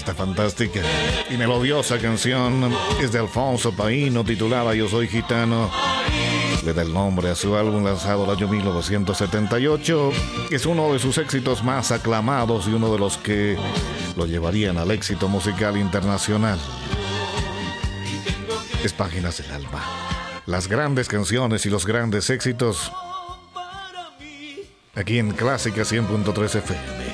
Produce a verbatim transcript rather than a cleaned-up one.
Esta fantástica y melodiosa canción es de Alfonso Paíno, titulada Yo Soy Gitano. Le da el nombre a su álbum lanzado el año mil novecientos setenta y ocho. Es uno de sus éxitos más aclamados y uno de los que lo llevarían al éxito musical internacional. Es Páginas del Alma. Las grandes canciones y los grandes éxitos aquí en Clásica cien punto tres F M.